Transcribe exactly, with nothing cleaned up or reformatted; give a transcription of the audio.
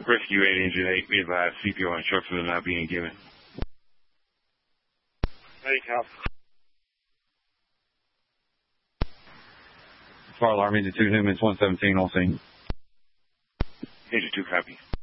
Rescue eight, Engine eight, be advised, C P R instructions are not being given. Hey, copy. Fire alarm, Engine two, Newman's one seventeen on scene. Engine two, copy.